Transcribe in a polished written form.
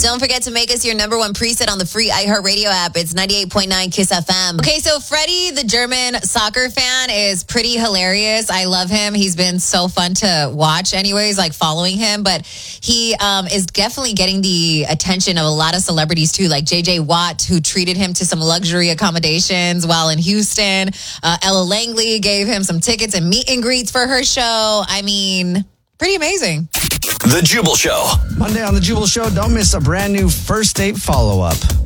Don't forget to make us your number one preset on the free iHeartRadio app. It's 98.9 Kiss FM. Okay, so Freddie, the German soccer fan, is pretty hilarious. I love him. He's been so fun to watch anyways, like following him. But he is definitely getting the attention of a lot of celebrities too, like JJ Watt, who treated him to some luxury accommodations while in Houston. Ella Langley gave him some tickets and meet and greets for her show. I mean, pretty amazing. The Jubal Show. Monday on The Jubal Show, don't miss a brand new first date follow-up.